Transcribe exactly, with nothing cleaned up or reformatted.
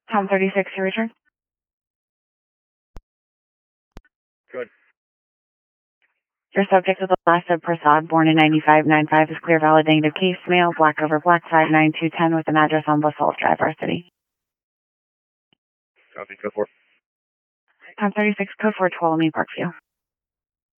Tom thirty-six, your return. Good. Your subject is Alasa Prasad, born in ninety-five ninety-five, is clear, valid, negative case, male, black over black, five nine two one zero with an address on Basalt Drive, our city. Copy, code four. Tom thirty-six, code four twelve, me Parkview.